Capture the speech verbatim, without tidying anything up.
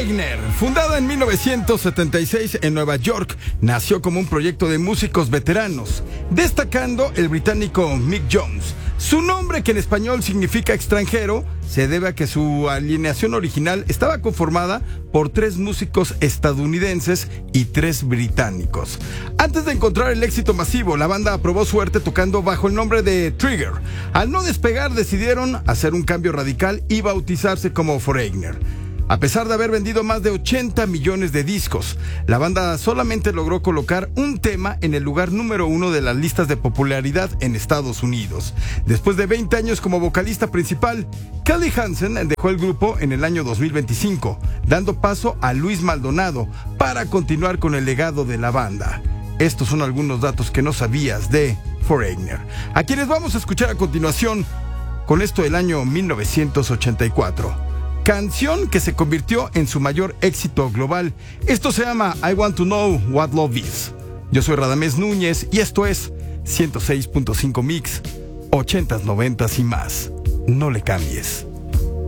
Foreigner, fundada en mil novecientos setenta y seis en Nueva York, nació como un proyecto de músicos veteranos, destacando el británico Mick Jones. Su nombre, que en español significa extranjero, se debe a que su alineación original estaba conformada por tres músicos estadounidenses y tres británicos. Antes de encontrar el éxito masivo, la banda probó suerte tocando bajo el nombre de Trigger. Al no despegar, decidieron hacer un cambio radical y bautizarse como Foreigner. A pesar de haber vendido más de ochenta millones de discos, la banda solamente logró colocar un tema en el lugar número uno de las listas de popularidad en Estados Unidos. Después de veinte años como vocalista principal, Kelly Hansen dejó el grupo en el año dos mil veinticinco, dando paso a Luis Maldonado para continuar con el legado de la banda. Estos son algunos datos que no sabías de Foreigner, a quienes vamos a escuchar a continuación con esto del año mil novecientos ochenta y cuatro. Canción que se convirtió en su mayor éxito global. Esto se llama I Want to Know What Love Is. Yo soy Radamés Núñez y esto es ciento seis punto cinco Mix, ochentas, noventas y más. No le cambies.